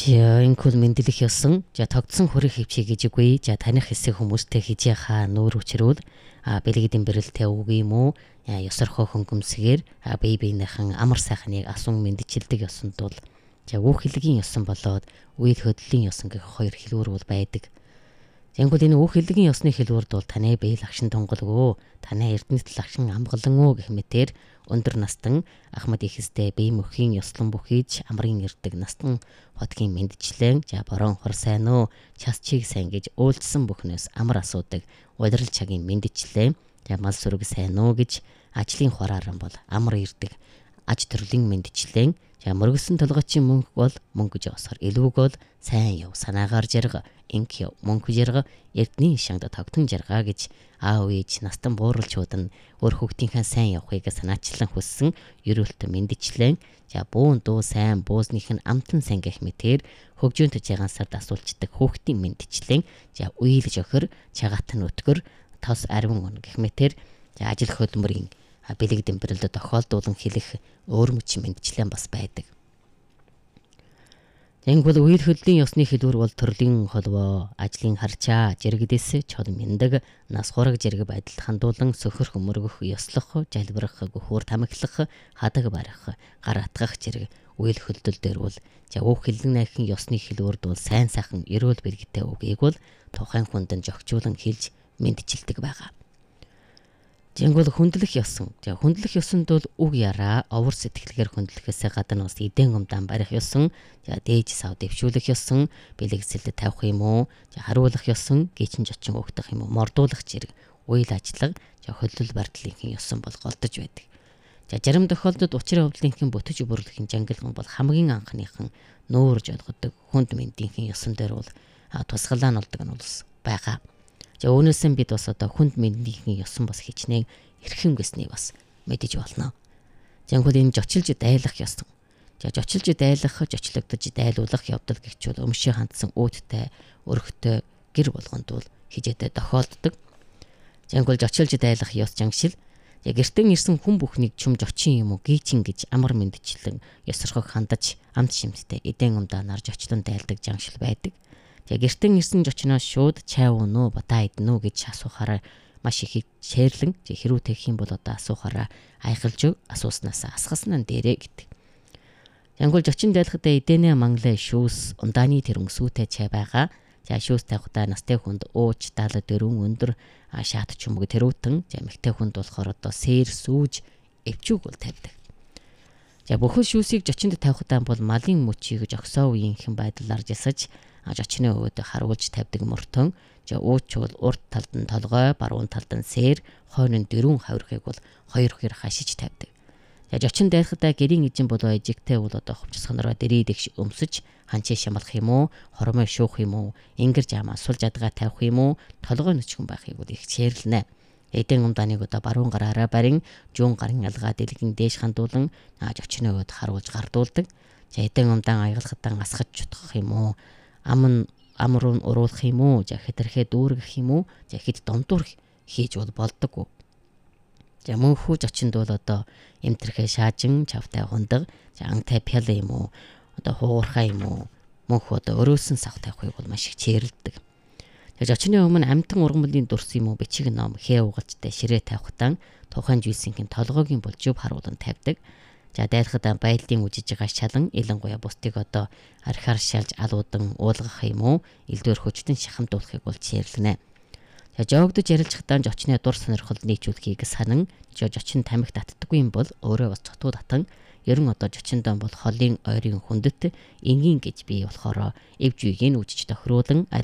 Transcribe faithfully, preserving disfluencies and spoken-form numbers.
За инкул мэдлэх ёсон. За тогтсон хүрэх хөвчий гэж үгүй. За таних хэсэг хүмүүстэй хижээ хаа нүүр өчрүүл а бэлгэдэн бэрэлтэй үг юм уу? Ёсорхоо хөнгөмсгээр а бие биенийхэн амар сайхныг асуун мэдчилдэг ёсонд бол за үг хэлгийн ёсон болоод үйл хөдлөлийн ёсон гэх хоёр хэлбэр бол байдаг. Тэнгүүд энэ үг хэлгийн ёсны хэлбэрд бол таны бие лагшин тунгалгөө, таны эрдэнэт лагшин амгалан уу гэх мэтэр өндөр настан Ахмад ихэстэй бие мөхийн ёслон бүхийж амрын ирдэг настан хотгийн мэдчлэн за борон хор сайн уу, час чиг сайн гэж үйлдэлсэн бүхнээс амар асуудаг удирал цагийн мэдчлэн за мал сүрэг сайн уу гэж ажлын хурааран бол амар ирдэг аж төрлийн мэдчлэн за мөргөсөн толгойчийн мөнгө бол мөнгө гэж осоор илүүг бол сайн яв санаагаар жарга инк яв мөнгө жарга эрдний шангад тогтон жарга гэж аав ээж настан бууруулчуд нь өөр хүүхдийнхээ сайн явахыг санаачлан хүссэн ерөөлтө мэдчлэн за буун дуу сайн буусных нь амтан сайн гэх мэтэр хөгжөөнт жагансард асуулцдаг хүүхдийн мэдчлэн за уйлж өхөр чагаат нь өтгөр тос арвин он гэх мэтэр за ажил хөдөлмөрийн бэлэг дэмбэрэлд тохиолдуулан хэлэх өөр мөч мэдчлэн бас байдаг. Тэнгүүл үйл хөдлөлийн ёсны хэлбэр бол төрлийн холбоо, ажлын харчаа, жиргэдэс, чод мэндэг, нас хураг жиргэ байдалд хандуулан сөхөрх өмөргөх, ёслох, жалбирах, гөхөр тамхилах, хадаг барих, гар атгах жирэг үйл хөдлөл дээр бол за үг хэллэг найхын ёсны хэлбэрд бол сайн сайхан эрүүл бэргтэй үгийг бол тухайн хүнд жогчуулан хэлж мэдчилдэг байгаа. Тэнгүүл хүндлэх ёсон. За хүндлэх ёсонд бол үг яраа, овор сэтгэлгээр хүндлэхээс гадна бас эдэн умдаан барих ёсон, за дээж сав дэвшүүлэх ёсон, бэлэгсэлд тавих юм уу, за харуулах ёсон, гичин жочин өгдөх юм уу, мордуулах зэрэг үйл ажиллагаа, за хөдлөл бардлынхын ёсон бол голдож байдаг. За зарим тохиолдолд учрын хөвдлийнхэн бүтэж бүрэлдэхин жангилган бол хамгийн анхныхан нүүрж олгодог хүнд мэндийнхэн ёсон дээр бол тусгалаа нь болдог нь бол байгаа. За үүнээс бид бас одоо хүнд мэндийн ёсон бас хичнээн эрхэм гэснийг бас мэдэж болно. Тэнгүүд энэ жочилж дайлах ёсон. За жочилж дайлах, жочлогдож дайлуулах явдал гихчүүл өмшөө хандсан үүдтэй, өрхтэй гэр болгонд бол хижээтэй тохиолддог. Тэнгүүд жочилж дайлах ёс жангшил. За гэртэн ирсэн хүн бүхнийг чум жочин юм уу гийчин гэж амар мэдчлэн ёсорхог хандаж амт шимттэй эдэн умдаанаар жочлон дайлдаг жангшил байдаг. За гэртэн ирсэн жочноос шууд чай уунуу батаа идэн үү гэж асуухаараа маш их шээрлэн хэрүү тэгэх юм бол одоо асуухаараа айхалж өг асууснаас асгаснаа дээрээ гэдэг. Янгол жочин дайлахтай эдэнэ манглаа шүүс ундааны тэрэн сүүтэй чай байгаа. За шүүс тавихтаа настай хүнд ууч даалал дөрвөн өндөр шаат чумг тэрүүтэн за эмэгтэй хүнд болохоор одоо сээр сүүж эвчүүг бол тавьдаг. За бүхэл шүүсийг жочинд тавихтаа бол малын мөчийг жогсоо үеийнхэн байдлаар жасаж жочны өвөд харуулж тавьдаг мөртөн за ууч бол урд талд нь толгой баруун талд нь сээр хойно нь дөрвөн хавирхыг бол хоёр хэр хашиж тавьдаг. За жочин дайхадаа гэрийн эжин болоо ижигтэй бол одоо хувцасгонороо дэрий дэгш өмсөж ханчээ шамлах юм уу хормой шуух юм уу ингэр жамаа сул жадгаа тавих юм уу толгой нүчгэн байхыг бол их чэрлэнэ. Эдэн умдааныг одоо баруун гараараа барин жуун гарын алгаа дэлгэн дээш хандуулан жочны өвөд харуулж гардуулдаг. За эдэн умдаан аягалахтан асгаж чутгах юм уу ам амруу уруулах юм уу за хэтэрхээ дүүргэх юм уу за хэд дондуур хийж бол болдог. За мөнхүү жочинд бол одоо эмтэрхээ шаажин чавтай хундаг за ангтай пял юм уу одоо хуурхаа юм уу мөнхүү одоо өрөөсөн сав тавихыг бол маш их чэрлдэг. За жочны өмнө амтан ургамлын дурс юм уу бичиг ном хээ угалжтай ширээ тавихтан тухайн жүйсийнхэн толгойгийн бол жүв харуулan тавьдаг. За дайлахад байлдын үжиж байгаа шалан илэнгуяа бусдыг одоо архаар шалж алуудан уулгах юм уу элдвэр хүчтэн шахамдуулахыг бол чирлэнэ. За жоогдож ярилцахтаа жочны дур сонирхол нийцүүлэхийг санан жочин тамхи татдаггүй юм бол өөрөө бас цотуу татан ерөн одоо жочинд бол холын ойрын хүндэт энгийн гэж бий болохоор эвж үеийг нь үжиж тохируулан аль